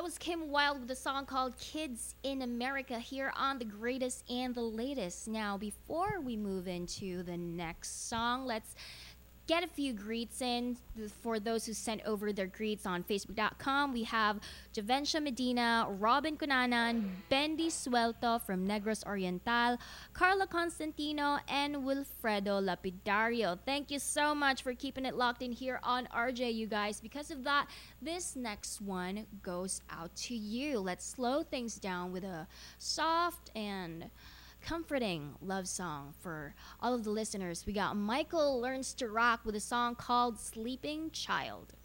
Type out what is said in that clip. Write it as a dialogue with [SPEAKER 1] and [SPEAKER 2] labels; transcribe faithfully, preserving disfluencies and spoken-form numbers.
[SPEAKER 1] was Kim Wilde with a song called Kids in America here on The Greatest and the Latest. Now, before we move into the next song, let's get a few greets in for those who sent over their greets on facebook dot com. We have Javencia Medina, Robin Cunanan, Bendy Suelto from Negros Oriental, Carla Constantino, and Wilfredo Lapidario. Thank you so much for keeping it locked in here on R J, you guys. Because of that, this next one goes out to you. Let's slow things down with a soft and comforting love song for all of the listeners. We got Michael Learns to Rock with a song called Sleeping Child.